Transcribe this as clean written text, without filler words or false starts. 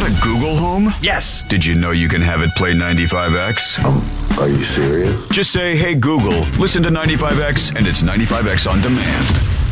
that a Google Home? Yes. Did you know you can have it play 95X? Oh, are you serious? Just say, hey Google, listen to 95X, and it's 95X on demand.